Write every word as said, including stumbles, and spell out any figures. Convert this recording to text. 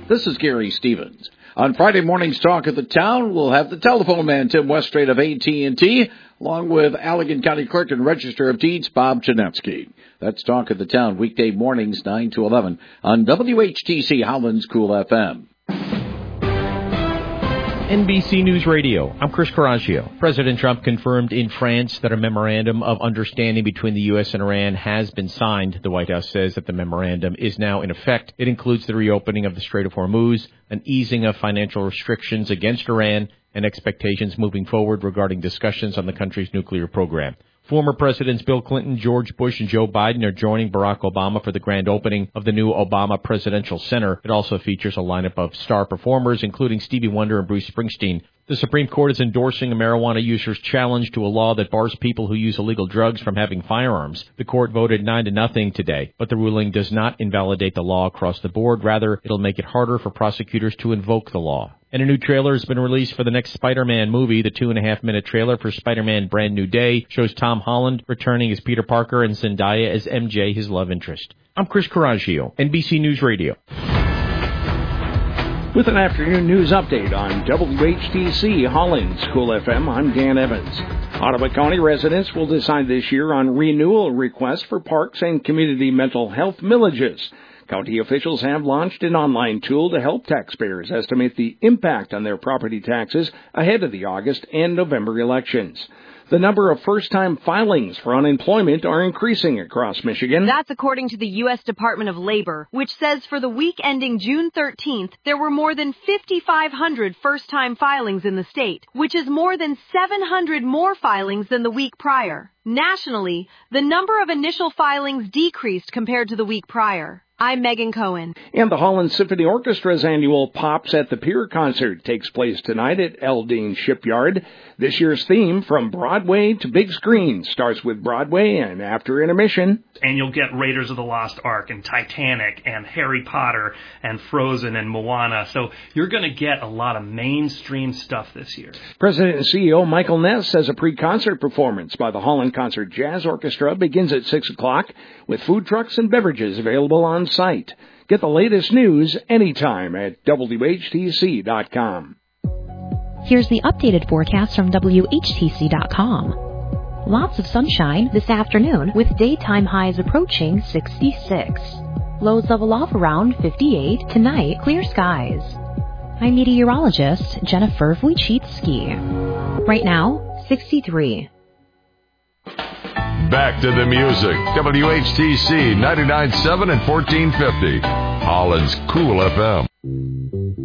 This is Gary Stevens. On Friday morning's Talk of the Town, we'll have the telephone man, Tim Westrate of A T and T, along with Allegan County Clerk and Register of Deeds, Bob Janetsky. That's Talk of the Town, weekday mornings, nine to eleven, on W H T C Holland's Cool F M. N B C News Radio. I'm Chris Coraggio. President Trump confirmed in France that a memorandum of understanding between the U S and Iran has been signed. The White House says that the memorandum is now in effect. It includes the reopening of the Strait of Hormuz, an easing of financial restrictions against Iran, and expectations moving forward regarding discussions on the country's nuclear program. Former Presidents Bill Clinton, George Bush, and Joe Biden are joining Barack Obama for the grand opening of the new Obama Presidential Center. It also features a lineup of star performers, including Stevie Wonder and Bruce Springsteen. The Supreme Court is endorsing a marijuana user's challenge to a law that bars people who use illegal drugs from having firearms. The court voted nine to nothing today, but the ruling does not invalidate the law across the board. Rather, it'll make it harder for prosecutors to invoke the law. And a new trailer has been released for the next Spider-Man movie. The two-and-a-half-minute trailer for Spider-Man Brand New Day shows Tom Holland returning as Peter Parker and Zendaya as M J, his love interest. I'm Chris Coraggio, N B C News Radio. With an afternoon news update on W H T C Holland's Cool F M, I'm Dan Evans. Ottawa County residents will decide this year on renewal requests for parks and community mental health millages. County officials have launched an online tool to help taxpayers estimate the impact on their property taxes ahead of the August and November elections. The number of first-time filings for unemployment are increasing across Michigan. That's according to the U S Department of Labor, which says for the week ending June thirteenth, there were more than fifty-five hundred first-time filings in the state, which is more than seven hundred more filings than the week prior. Nationally, the number of initial filings decreased compared to the week prior. I'm Megan Cohen. And the Holland Symphony Orchestra's annual Pops at the Pier concert takes place tonight at Eldine Shipyard. This year's theme, From Broadway to Big Screen, starts with Broadway, and after intermission... And you'll get Raiders of the Lost Ark and Titanic and Harry Potter and Frozen and Moana. So you're going to get a lot of mainstream stuff this year. President and C E O Michael Ness says a pre-concert performance by the Holland Concert Jazz Orchestra begins at six o'clock with food trucks and beverages available on site. Get the latest news anytime at W H T C dot com. Here's the updated forecast from W H T C dot com. Lots of sunshine this afternoon with daytime highs approaching sixty-six. Lows level off around fifty-eight. Tonight, clear skies. I'm meteorologist Jennifer Wojcicki. Right now, sixty-three. Back to the music. W H T C ninety-nine point seven and fourteen fifty. Holland's Cool F M.